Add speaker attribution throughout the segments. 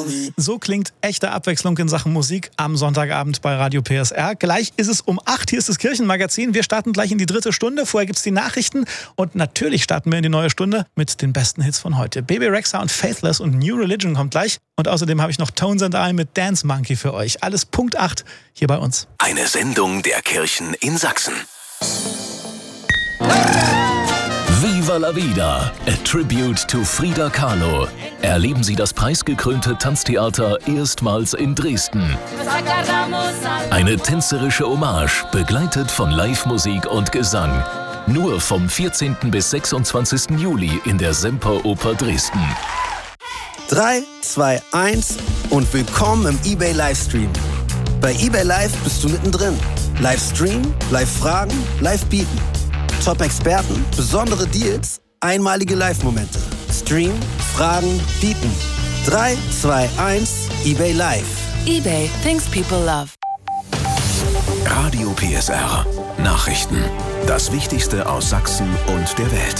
Speaker 1: So klingt echte Abwechslung in Sachen Musik am Sonntagabend bei Radio PSR. Gleich ist es um 8, hier ist das Kirchenmagazin. Wir starten gleich in die 3. Stunde. Vorher gibt es die Nachrichten und natürlich starten wir in die neue Stunde mit den besten Hits von heute. Baby Rexha und Faithless und New Religion kommt gleich. Und außerdem habe ich noch Tones and I mit Dance Monkey für euch. Alles Punkt 8 hier bei uns.
Speaker 2: Eine Sendung der Kirchen in Sachsen. Viva la Vida, a tribute to Frida Kahlo. Erleben Sie das preisgekrönte Tanztheater erstmals in Dresden. Eine tänzerische Hommage, begleitet von Live-Musik und Gesang. Nur vom 14. bis 26. Juli in der Semperoper Dresden.
Speaker 3: 3, 2, 1 und willkommen im eBay Livestream. Bei eBay Live bist du mittendrin. Livestream, Live-Fragen, Live-Bieten. Top-Experten, besondere Deals, einmalige Live-Momente. Stream, Fragen, Bieten. 3, 2, 1, eBay Live.
Speaker 4: eBay, things people love.
Speaker 2: Radio PSR. Nachrichten. Das Wichtigste aus Sachsen und der Welt.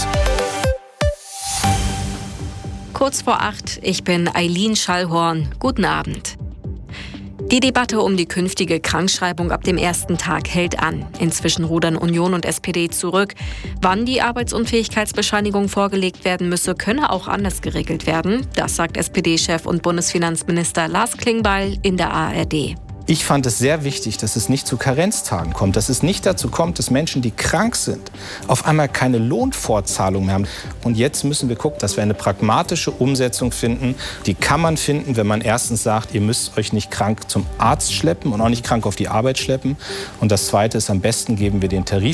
Speaker 5: Kurz vor 8, ich bin Eileen Schallhorn. Guten Abend. Die Debatte um die künftige Krankschreibung ab dem ersten Tag hält an. Inzwischen rudern Union und SPD zurück. Wann die Arbeitsunfähigkeitsbescheinigung vorgelegt werden müsse, könne auch anders geregelt werden. Das sagt SPD-Chef und Bundesfinanzminister Lars Klingbeil in der ARD.
Speaker 6: Ich fand es sehr wichtig, dass es nicht zu Karenztagen kommt, dass es nicht dazu kommt, dass Menschen, die krank sind, auf einmal keine Lohnfortzahlung mehr haben. Und jetzt müssen wir gucken, dass wir eine pragmatische Umsetzung finden. Die kann man finden, wenn man erstens sagt, ihr müsst euch nicht krank zum Arzt schleppen und auch nicht krank auf die Arbeit schleppen. Und das Zweite ist, am besten geben wir den Tarif